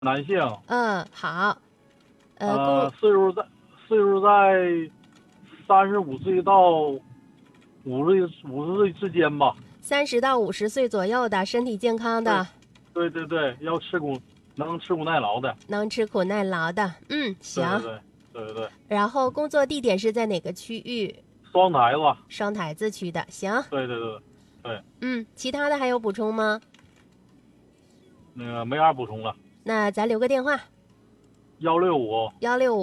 男性， 好， 岁数在35岁到50岁之间吧。 30到50岁左右的，身体健康的， 对，要能吃苦耐劳的。 能吃苦耐劳的。行。 对。 然后工作地点是在哪个区域？ 双台子。 双台子区的。行。 对。 其他的还有补充吗？ 那个没啥补充了。 那咱留个电话。 165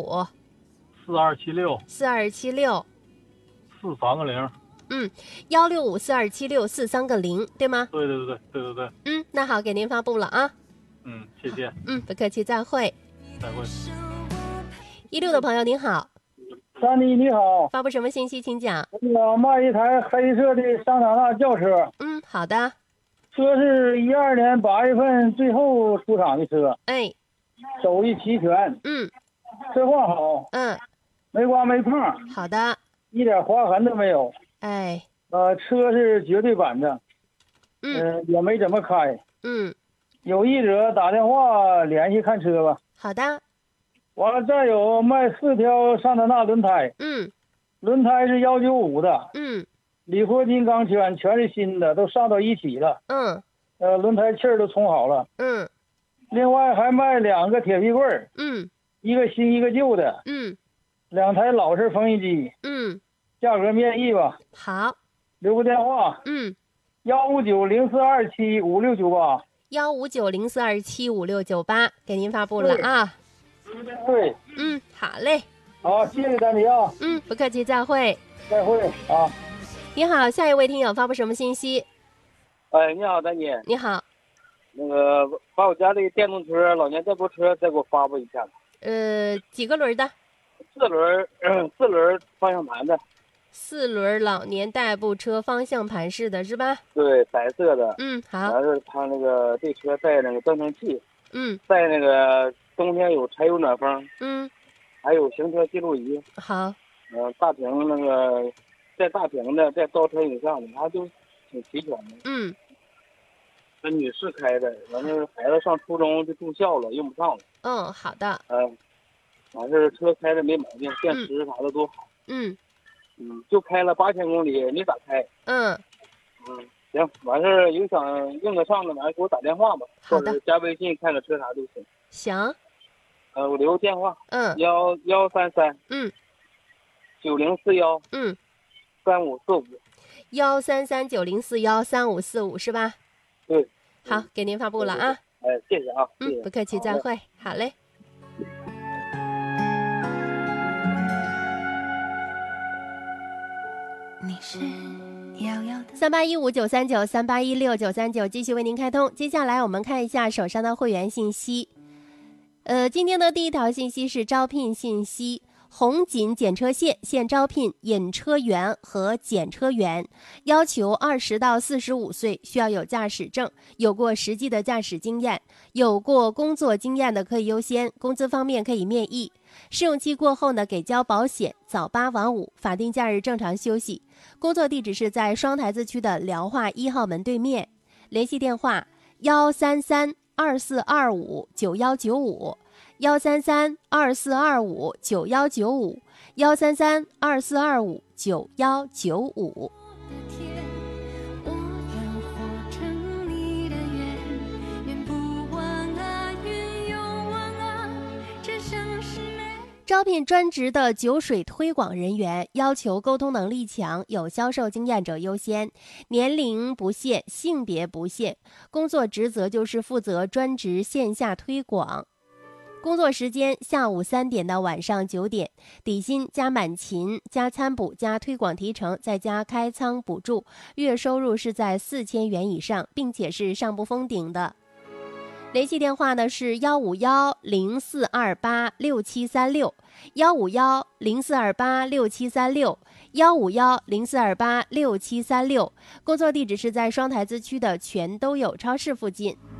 4276 4276 43个0。 1654276 43个0，对吗？ 对。 那好，给您发布了啊。 谢谢。 不客气，再会。 再会。 16的朋友您好， 三弟你好， 发布什么信息请讲。 我卖一台黑色的桑塔纳轿车， 好的。 车是12年8月份最后出厂的车， 哎， 手艺齐全，车况好，没刮没碰， 好的， 一点划痕都没有， 哎， 车是绝对版的，也没怎么开，有意者打电话联系看车吧。 好的。 完了，再有卖4条桑塔纳轮胎，轮胎是195的，理货金钢圈全是新的，都上到一起了，轮胎气儿都充好了，另外还卖2个铁皮棍儿，一个新一个旧的，2台老式缝纫机，价格面议吧。 好， 留个电话，15904275698 15904275698，给您发布了啊。 对， 好嘞。 好，谢谢丹迪啊。 不客气，再会。 再会啊。 你好，下一位听友发布什么信息？ 哎，你好，丹姐。 你好。 那个把我家的电动车、老年代步车再给我发布一下。 几个轮的 ？4轮方向盘的。 4轮老年代步车方向盘式的是吧？ 对，白色的。 好。 完是它那个这车带那个增程器。带那个冬天有柴油暖风。还有行车记录仪。 好。 大屏那个带大屏的，带倒车影像的，它就挺齐全的。那女士开的，完了孩子上初中就住校了，用不上了。 好的。 完事车开的没毛病，电池啥的都好。就开了8000公里，没咋开。行，完事有想用得上的，完给我打电话吧， 好的， 或者加微信看个车啥都行。 行。 我留个电话。1133。9041。3545。 13390413545是吧？ 对。 好，给您发布了啊。 谢谢啊。 不客气，再会。好嘞。你是38159393816939，继续为您开通。接下来我们看一下手上的会员信息。今天的第一条信息是招聘信息。红锦检车线现招聘引车员和检车员，要求20到45岁，需要有驾驶证，有过实际的驾驶经验，有过工作经验的可以优先，工资方面可以面议。试用期过后呢，给交保险，早8晚5，法定假日正常休息。工作地址是在双台子区的辽化1号门对面，联系电话13324259195。13324259195 13324259195。招聘专职的酒水推广人员，要求沟通能力强，有销售经验者优先，年龄不限，性别不限，工作职责就是负责专职线下推广。工作时间下午3点到晚上9点，底薪加满勤加餐补加推广提成再加开仓补助，月收入是在4000元以上，并且是上不封顶的。联系电话呢是15104286736 15104286736 15104286736，工作地址是在双台子区的全都有超市附近。